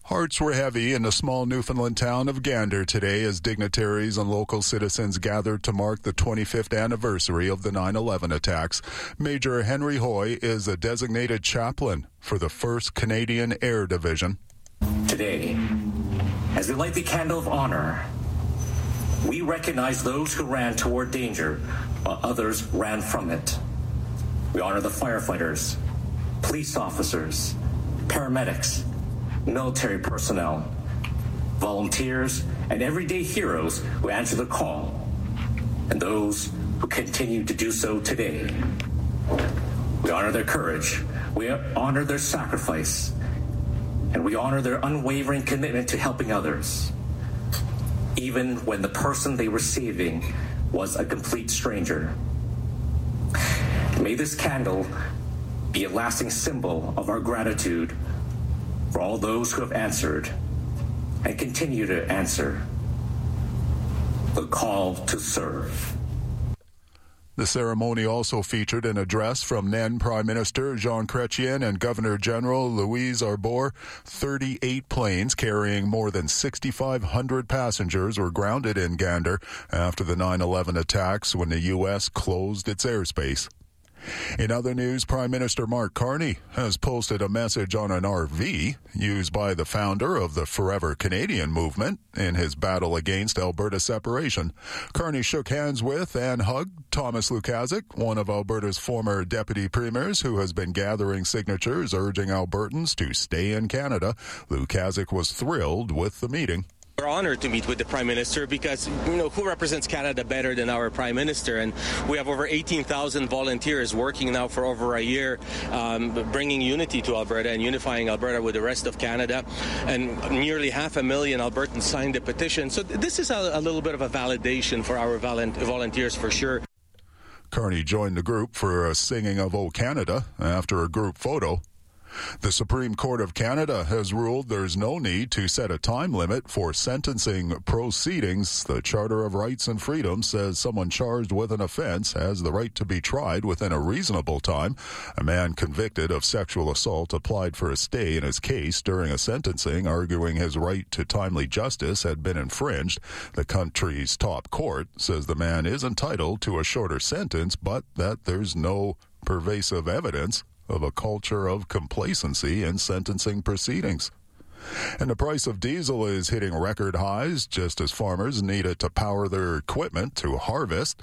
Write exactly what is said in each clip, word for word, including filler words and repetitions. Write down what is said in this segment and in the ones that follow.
Hearts were heavy in the small Newfoundland town of Gander today as dignitaries and local citizens gathered to mark the twenty-fifth anniversary of the nine eleven attacks. Major Henry Hoy is a designated chaplain for the first Canadian Air Division. Today, as we light the candle of honor, we recognize those who ran toward danger while others ran from it. We honor the firefighters, police officers, paramedics, military personnel, volunteers, and everyday heroes who answer the call, and those who continue to do so today. We honor their courage, we honor their sacrifice, and we honor their unwavering commitment to helping others, even when the person they were saving was a complete stranger. May this candle be a lasting symbol of our gratitude for all those who have answered and continue to answer the call to serve. The ceremony also featured an address from then Prime Minister Jean Chrétien and Governor General Louise Arbour. thirty-eight planes carrying more than six thousand five hundred passengers were grounded in Gander after the nine eleven attacks when the U S closed its airspace. In other news, Prime Minister Mark Carney has posted a message on an R V used by the founder of the Forever Canadian movement in his battle against Alberta separation. Carney shook hands with and hugged Thomas Lukaszuk, one of Alberta's former deputy premiers who has been gathering signatures urging Albertans to stay in Canada. Lukaszuk was thrilled with the meeting. We're honored to meet with the Prime Minister because, you know, who represents Canada better than our Prime Minister? And we have over eighteen thousand volunteers working now for over a year, um, bringing unity to Alberta and unifying Alberta with the rest of Canada. And nearly half a million Albertans signed the petition. So this is a, a little bit of a validation for our volunteers for sure. Carney joined the group for a singing of O Canada after a group photo. The Supreme Court of Canada has ruled there's no need to set a time limit for sentencing proceedings. The Charter of Rights and Freedoms says someone charged with an offense has the right to be tried within a reasonable time. A man convicted of sexual assault applied for a stay in his case during a sentencing, arguing his right to timely justice had been infringed. The country's top court says the man is entitled to a shorter sentence, but that there's no pervasive evidence of a culture of complacency in sentencing proceedings. And the price of diesel is hitting record highs just as farmers need it to power their equipment to harvest.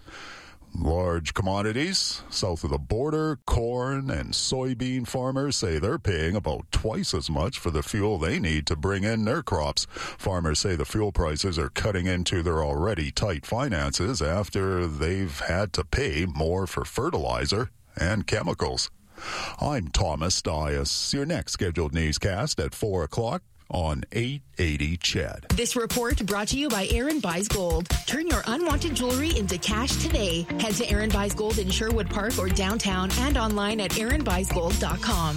Large commodities south of the border, corn and soybean farmers say they're paying about twice as much for the fuel they need to bring in their crops. Farmers say the fuel prices are cutting into their already tight finances after they've had to pay more for fertilizer and chemicals. I'm Thomas Dias. Your next scheduled newscast at four o'clock on eight eighty C H E D. This report brought to you by Aaron Buys Gold. Turn your unwanted jewelry into cash today. Head to Aaron Buys Gold in Sherwood Park or downtown and online at aaron buys gold dot com.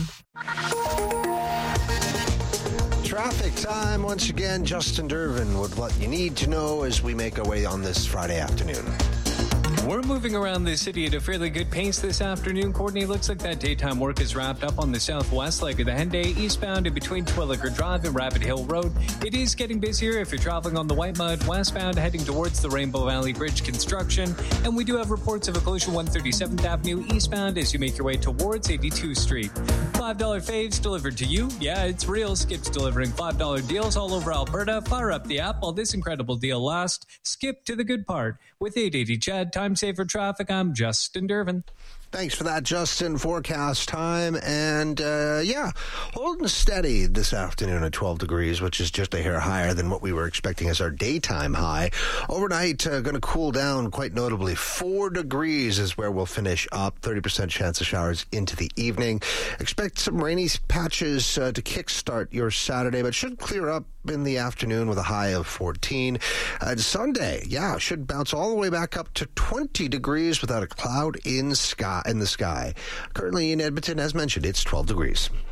Traffic time once again. Justin Dervin with what you need to know as we make our way on this Friday afternoon. We're moving around the city at a fairly good pace this afternoon. Courtney, looks like that daytime work is wrapped up on the southwest leg of the Henday, eastbound in between Twilliger Drive and Rabbit Hill Road. It is getting busier if you're traveling on the Whitemud, westbound heading towards the Rainbow Valley Bridge construction. And we do have reports of a collision one thirty-seventh Avenue eastbound as you make your way towards eighty-two Street. five dollar faves delivered to you. Yeah, it's real. Skip's delivering five dollar deals all over Alberta. Fire up the app while this incredible deal lasts. Skip to the good part with eight eighty C H E D. Time saver traffic. I'm Justin Dervin. Thanks for that, Justin. Forecast time. And, uh, yeah, holding steady this afternoon at twelve degrees, which is just a hair higher than what we were expecting as our daytime high. Overnight, uh, going to cool down quite notably. Four degrees is where we'll finish up. thirty percent chance of showers into the evening. Expect some rainy patches uh, to kickstart your Saturday, but should clear up in the afternoon with a high of fourteen. Uh, Sunday, yeah, should bounce all the way back up to twenty degrees without a cloud in sky in the sky. Currently in Edmonton, as mentioned, it's twelve degrees.